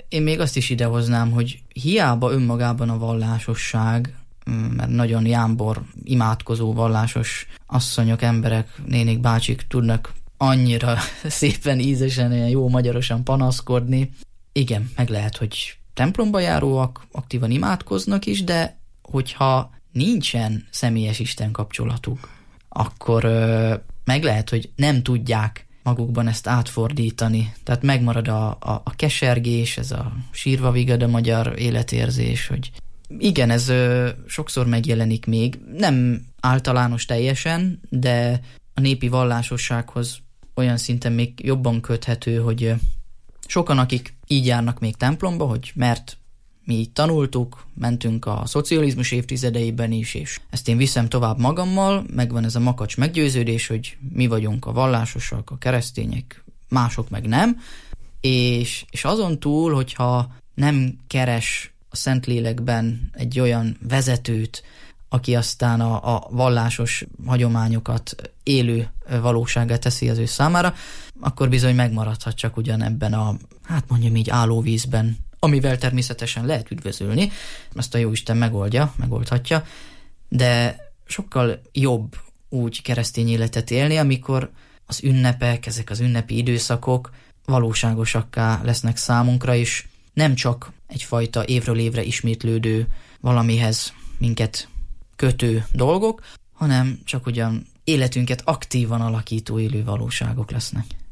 én még azt is idehoznám, hogy hiába önmagában a vallásosság, mert nagyon jámbor, imádkozó vallásos asszonyok, emberek, nénik, bácsik tudnak annyira szépen, ízesen, ilyen jó magyarosan panaszkodni. Igen, meg lehet, hogy templomba járóak, aktívan imádkoznak is, de hogyha nincsen személyes Isten kapcsolatuk, akkor meg lehet, hogy nem tudják magukban ezt átfordítani. Tehát megmarad a kesergés, ez a sírva vigad a magyar életérzés, hogy igen, ez sokszor megjelenik még, nem általános teljesen, de a népi vallásossághoz olyan szinten még jobban köthető, hogy sokan, akik így járnak még templomba, hogy mert mi így tanultuk, mentünk a szocializmus évtizedeiben is, és ezt én viszem tovább magammal, megvan ez a makacs meggyőződés, hogy mi vagyunk a vallásosak, a keresztények, mások meg nem, és azon túl, hogyha nem keres a Szentlélekben egy olyan vezetőt, aki aztán a vallásos hagyományokat élő valósággá teszi az ő számára, akkor bizony megmaradhat csak ugyanebben a, hát mondjam így, állóvízben, amivel természetesen lehet üdvözölni, azt a Jóisten megoldhatja, de sokkal jobb úgy keresztény életet élni, amikor az ünnepek, ezek az ünnepi időszakok valóságosakká lesznek számunkra, és nem csak egyfajta évről évre ismétlődő valamihez minket kötő dolgok, hanem csak ugyan életünket aktívan alakító élő valóságok lesznek.